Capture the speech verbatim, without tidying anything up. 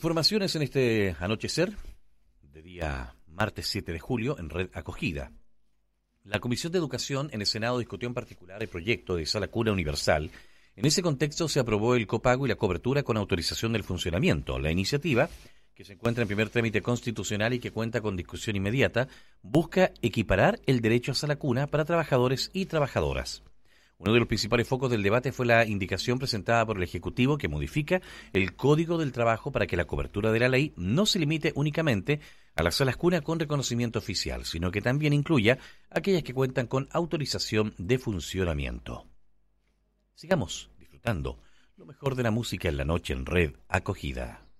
Informaciones en este anochecer de día martes siete de julio en Red Acogida. La Comisión de Educación en el Senado discutió en particular el proyecto de sala cuna universal. En ese contexto se aprobó el copago y la cobertura con autorización del funcionamiento. La iniciativa, que se encuentra en primer trámite constitucional y que cuenta con discusión inmediata, busca equiparar el derecho a sala cuna para trabajadores y trabajadoras. Uno de los principales focos del debate fue la indicación presentada por el Ejecutivo que modifica el Código del Trabajo para que la cobertura de la ley no se limite únicamente a las salas cuna con reconocimiento oficial, sino que también incluya aquellas que cuentan con autorización de funcionamiento. Sigamos disfrutando lo mejor de la música en la noche en Red Acogida.